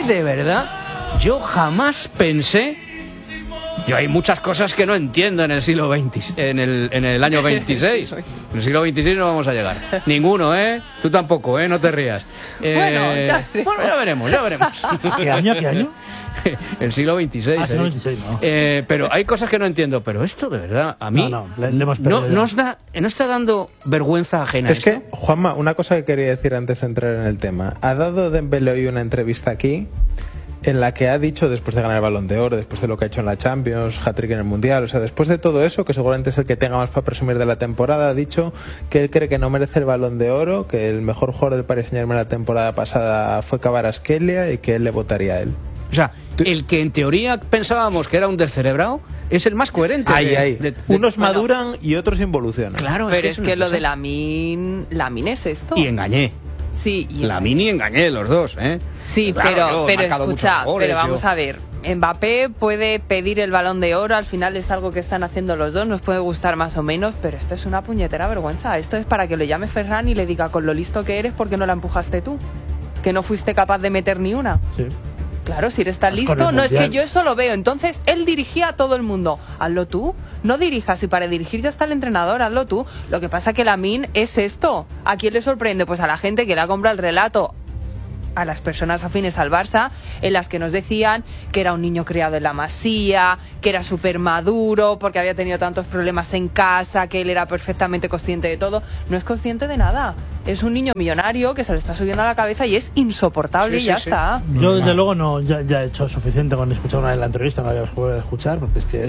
de verdad, yo jamás pensé... Yo hay muchas cosas que no entiendo en el siglo XX, en el año 26. En el siglo XXVI no vamos a llegar. Ninguno, ¿eh? Tú tampoco, ¿eh? No te rías. Bueno, ya veremos. ¿Qué año? El siglo XXVI. Siglo XXVI, no. Pero hay cosas que no entiendo. Pero esto, de verdad, a mí no está dando vergüenza ajena. Es que, Juanma, una cosa que quería decir antes de entrar en el tema. Ha dado Dembélé hoy una entrevista aquí en la que ha dicho, después de ganar el Balón de Oro, después de lo que ha hecho en la Champions, hat-trick en el Mundial, o sea, después de todo eso, que seguramente es el que tenga más para presumir de la temporada, ha dicho que él cree que no merece el Balón de Oro, que el mejor jugador del Paris Saint-Germain la temporada pasada fue Kvaratskhelia y que él le votaría a él. O sea, el que en teoría pensábamos que era un descerebrado es el más coherente. Unos maduran y otros involucionan. Claro, pero es que lo de Lamine es esto. Y engañé. Sí, Lamine y engañé los dos, ¿eh? Sí, claro, pero escucha, pero vamos a ver. Mbappé puede pedir el Balón de Oro, al final es algo que están haciendo los dos, nos puede gustar más o menos, pero esto es una puñetera vergüenza. Esto es para que lo llame Ferran y le diga, con lo listo que eres, ¿por qué no la empujaste tú? Que no fuiste capaz de meter ni una. Sí. Claro, si eres tan listo, no es que yo eso lo veo. Entonces, él dirigía a todo el mundo. Hazlo tú, no dirijas. Y para dirigir ya está el entrenador, hazlo tú. Lo que pasa que Lamine es esto. ¿A quién le sorprende? Pues a la gente que le ha comprado el relato, a las personas afines al Barça, en las que nos decían que era un niño criado en la Masía, que era súper maduro, porque había tenido tantos problemas en casa, que él era perfectamente consciente de todo. No es consciente de nada. Es un niño millonario que se le está subiendo a la cabeza y es insoportable y ya está. Yo, desde luego, no ya he hecho suficiente con escuchar una vez la entrevista, no la voy a escuchar, porque es que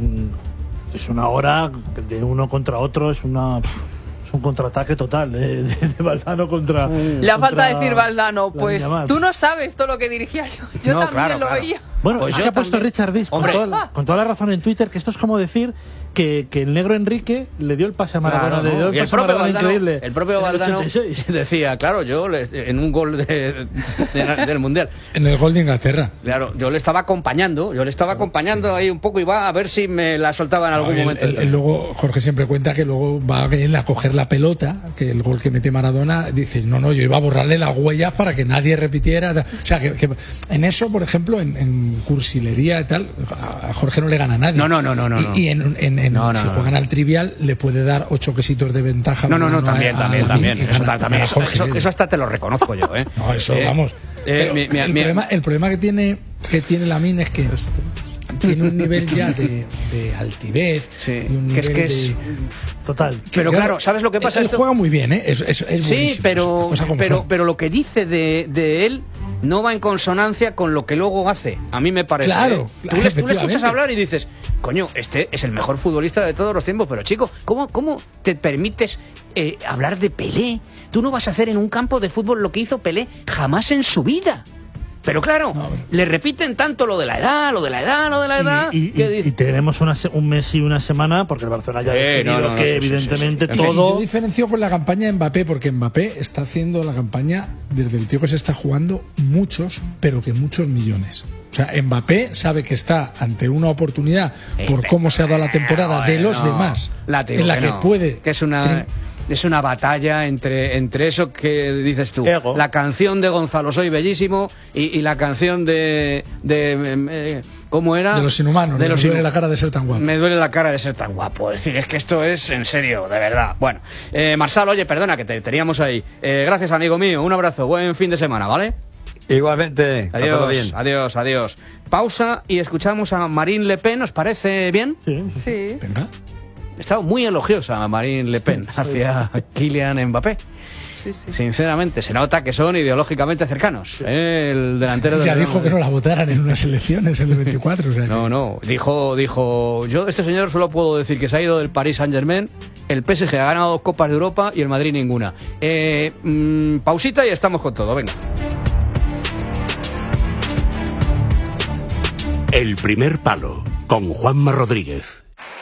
es una hora de uno contra otro, es un contraataque total de Valdano contra... Le ha falta decir Valdano, pues tú no sabes todo lo que dirigía yo. Yo no, también lo oía. Bueno, pues es que ha puesto Richard Diz con toda la razón en Twitter, que esto es como decir que el negro Enrique le dio el pase a Maradona, le dio el pase a Maradona increíble. El propio Valdano decía, claro, yo en un gol del Mundial. En el gol de Inglaterra. Claro, yo le estaba acompañando ahí un poco y va a ver si me la soltaba en algún momento. Luego, Jorge siempre cuenta que luego va a coger la pelota, que el gol que mete Maradona, dice, no, yo iba a borrarle las huellas para que nadie repitiera. O sea, que en eso, por ejemplo, en cursilería y tal, a Jorge no le gana a nadie. No. Y si juegan al trivial, le puede dar 8 quesitos de ventaja. También. Eso hasta te lo reconozco yo, ¿eh? No, eso, vamos. El problema que tiene Lamine es que tiene un nivel ya de altivez. Sí, y un nivel que es total. Pero claro, ¿sabes lo que pasa? Él juega muy bien, ¿eh? Es sí, pero lo que dice de él no va en consonancia con lo que luego hace. A mí me parece. Claro, tú le escuchas hablar y dices, coño, este es el mejor futbolista de todos los tiempos, pero chico, ¿cómo te permites hablar de Pelé? Tú no vas a hacer en un campo de fútbol lo que hizo Pelé jamás en su vida. Pero claro, le repiten tanto lo de la edad, y tenemos un mes y una semana, porque el Barcelona ya ha decidido que evidentemente todo... Yo diferencio con la campaña de Mbappé, porque Mbappé está haciendo la campaña desde el tío que se está jugando muchos millones. O sea, Mbappé sabe que está ante una oportunidad por cómo se ha dado la temporada de los demás, en la que puede... Que es una batalla entre eso que dices tú, Ego. La canción de Gonzalo Soy Bellísimo y la canción de ¿cómo era? De los inhumanos. Me duele la cara de ser tan guapo. Me duele la cara de ser tan guapo. Es decir, es que esto es en serio, de verdad. Bueno, Marsal, oye, perdona que te teníamos ahí. Gracias, amigo mío. Un abrazo. Buen fin de semana, ¿vale? Igualmente. Adiós. Pausa y escuchamos a Marine Le Pen. ¿Os parece bien? Sí. Venga. He estado muy elogiosa Marine Le Pen hacia Kylian Mbappé. Sí. Sinceramente, se nota que son ideológicamente cercanos. El delantero del ya dijo que no la votaran en unas elecciones en el 24. O sea No. Dijo, yo este señor solo puedo decir que se ha ido del Paris Saint-Germain, el PSG ha ganado 2 Copas de Europa y el Madrid ninguna. Pausita y estamos con todo, venga. El primer palo, con Juanma Rodríguez.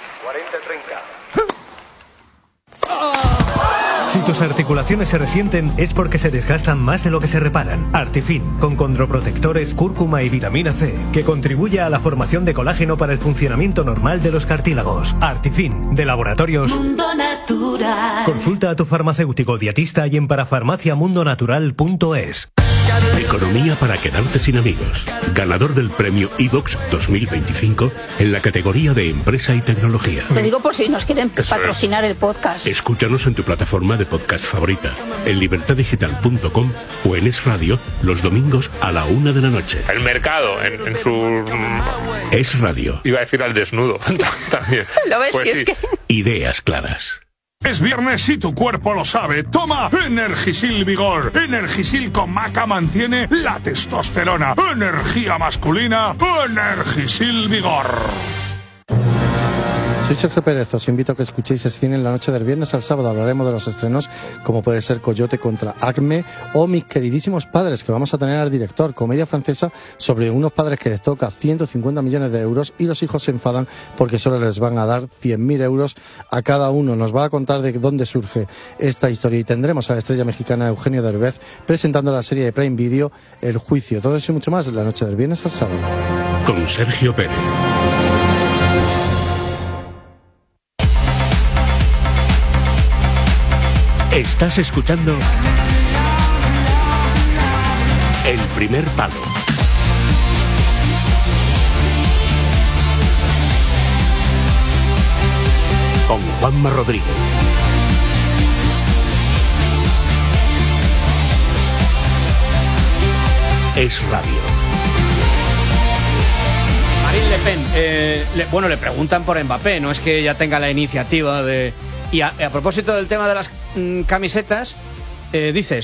Si tus articulaciones se resienten es porque se desgastan más de lo que se reparan. Artifin, con condroprotectores, cúrcuma y vitamina C, que contribuye a la formación de colágeno para el funcionamiento normal de los cartílagos. Artifin, de Laboratorios Mundo Natural. Consulta a tu farmacéutico dietista y en parafarmaciamundonatural.es. Economía para quedarte sin amigos. Ganador del premio iVoox 2025 en la categoría de Empresa y Tecnología. Te digo por si nos quieren patrocinar el podcast. Escúchanos en tu plataforma de podcast favorita, en libertadigital.com o en Es Radio los domingos a la 1 de la noche. El mercado en su... Es Radio. Iba a decir al desnudo también. ¿Lo ves? Pues Si sí. es que... Ideas claras. Es viernes y tu cuerpo lo sabe. Toma Energisil Vigor. Energisil con maca mantiene la testosterona. Energía masculina. Energisil Vigor. Soy Sergio Pérez, os invito a que escuchéis Cine en la noche del viernes al sábado. Hablaremos de los estrenos como puede ser Coyote contra Acme o Mis queridísimos padres, que vamos a tener al director, comedia francesa sobre unos padres que les toca 150 millones de euros y los hijos se enfadan porque solo les van a dar 100.000 euros a cada uno. Nos va a contar de dónde surge esta historia y tendremos a la estrella mexicana Eugenio Derbez presentando la serie de Prime Video El Juicio. Todo eso y mucho más en la noche del viernes al sábado. Con Sergio Pérez. Estás escuchando El Primer Palo. Con Juanma Rodríguez. Es Radio. Marine Le Pen, le preguntan por Mbappé, no es que ella tenga la iniciativa de... Y a propósito del tema de las camisetas, dice